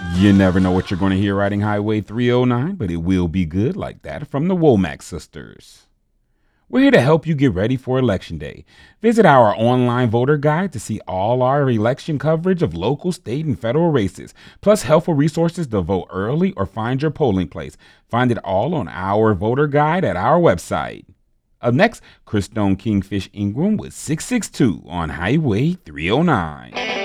You never know what you're going to hear riding Highway 309, but it will be good like that from the Womack sisters. We're here to help you get ready for Election Day. Visit our online voter guide to see all our election coverage of local, state, and federal races, plus helpful resources to vote early or find your polling place. Find it all on our voter guide at our website. Up next, Chris Stone Kingfish Ingram with 662 on Highway 309.